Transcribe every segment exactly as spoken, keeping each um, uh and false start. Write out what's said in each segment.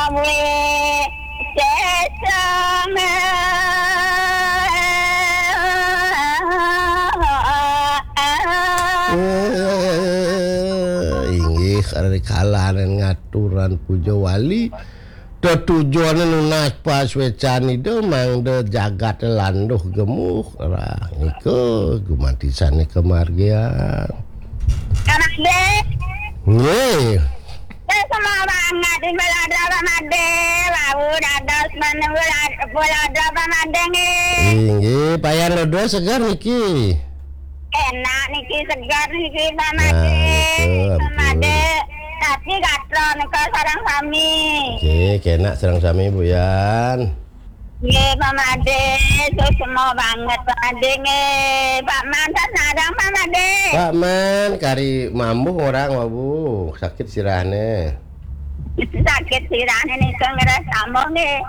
we sesame inggih karena kalahan ngaturan puja wali do tujuan nunas pas wecan itu mang de jagat landuh gemuh lah iku gumantisane kemargian anak dek nggih semua banget di belada pamade bau dados menunggu belada pamade inggih payan lodo segar niki enak niki segar niki pamade pamade tapi gatron ke sarang sami oke kena sarang sami Bu Yan nggih pamade semua banget pamade nggih Pak Man sadang pamade Pak Man kari mambuh orang wabu sakit sirahne sakit sirahne nih ngeres ambo nggih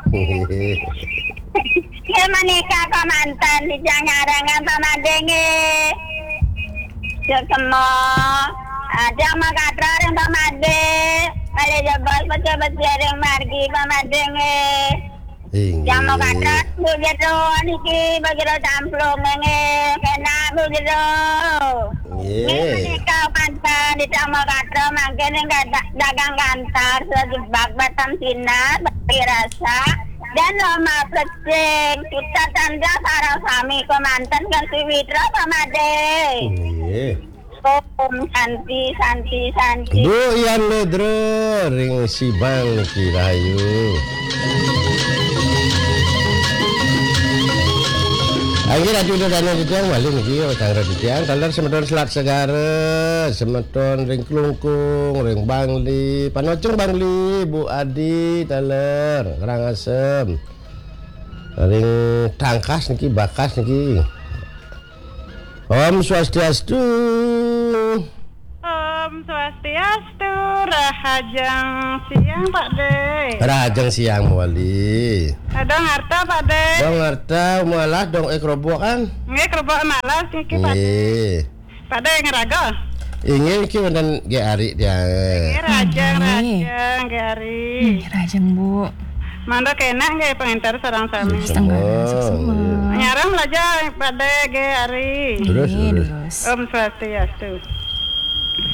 nggih menikah ke mantan di jangarangan pamade nggih semua ada makatra yang pamade kali jebol pecah-pecah yang margi pamade nggih yang makatra begitu niki begitu camplung nggih kena begitu nggih menikah mantan di makatra mangkene enggak dagang kantor sejebak batam Cina bagi rasa dan lama plecing kita tanda sarang sami ke mantan ganti witra pamade nggih Om Santi Santi Santi Bu Yan Ledro ring Sibang niki rahayu Angin adu dana ditiang malih niki tangga ditiang taler semeton selat segara semeton ring klungkung ring Bangli panoceng Bangli Bu Adi taler Karangasem ring Tangkas niki Bakas niki Om Swastiastu Om Swastiastu Rahajang siang Pak De Rahajang siang Wali Dong harta Pak De Dong harta malah dong ekrobok kan nggih kerobok malas niki Pak De Pak De ngeraga ingin ki wonten ge ari dia nggih Rajang Rajang ge ari Rajang Bu manda kena nggih pengentar sarang sami semua nyarang aja Pak De ge ari terus terus Om Swastiastu